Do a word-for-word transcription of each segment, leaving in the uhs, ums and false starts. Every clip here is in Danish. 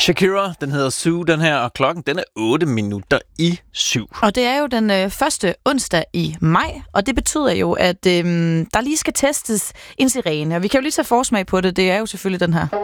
Shakira, den hedder Sue, den her, og klokken den er otte minutter i syv. Og det er jo den øh, første onsdag i maj, og det betyder jo, at øh, der lige skal testes en sirene. Og vi kan jo lige tage forsmag på det, det er jo selvfølgelig den her.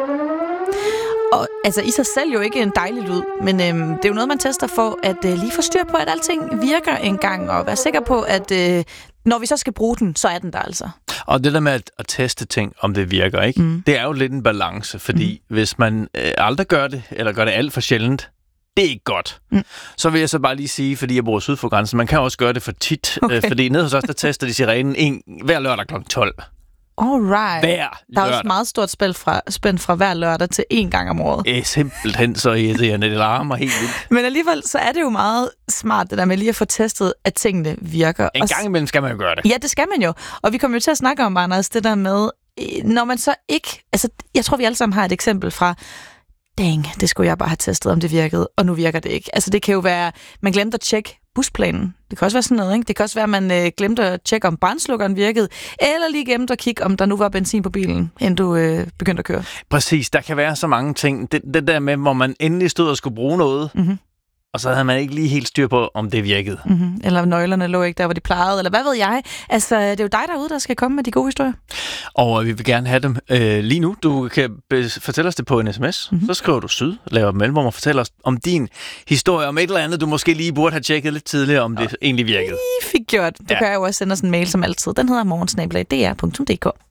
Og altså i sig selv jo ikke en dejlig lyd, men øhm, det er jo noget, man tester for at øh, lige få styr på, at alting virker en gang, og være sikker på, at øh, når vi så skal bruge den, så er den der altså. Og det der med at, at teste ting, om det virker, ikke? Mm. Det er jo lidt en balance, fordi mm. hvis man øh, aldrig gør det, eller gør det alt for sjældent, det er ikke godt. Mm. Så vil jeg så bare lige sige, fordi jeg bor syd for grænsen, man kan også gøre det for tit, okay. øh, fordi nede hos os, der tester de sirenen en, hver lørdag klokken tolv. Alright. Hver Der er lørdag. også meget stort spænd fra, spænd fra hver lørdag til én gang om året. Det er simpelthen så irriterende, det larmer helt vildt. Men alligevel, så er det jo meget smart, det der med lige at få testet, at tingene virker. En gang imellem skal man jo gøre det. Ja, det skal man jo. Og vi kommer jo til at snakke om, Anders, det der med, når man så ikke... Altså, jeg tror, vi alle sammen har et eksempel fra... Dang, det skulle jeg bare have testet, om det virkede, og nu virker det ikke. Altså, det kan jo være... Man glemte at tjekke busplanen. Det kan også være sådan noget, ikke? Det kan også være, at man øh, glemte at tjekke, om brandslukkeren virkede, eller lige glemte at kigge, om der nu var benzin på bilen, inden du øh, begyndte at køre. Præcis, der kan være så mange ting. Det, det der med, hvor man endelig stod og skulle bruge noget, mm-hmm. og så havde man ikke lige helt styr på, om det virkede. Mm-hmm. Eller nøglerne lå ikke der, hvor de plejede, eller hvad ved jeg. Altså, det er jo dig derude, der skal komme med de gode historier. Og vi vil gerne have dem øh, lige nu. Du kan be- fortælle os det på en sms. Mm-hmm. Så skriver du syd, laver mellemrum og fortæller os om din historie, om et eller andet, du måske lige burde have tjekket lidt tidligere, om det ja. egentlig virkede. I fik gjort. Du ja. kan jo også sende os en mail som altid. Den hedder morgensnabel punktum d k.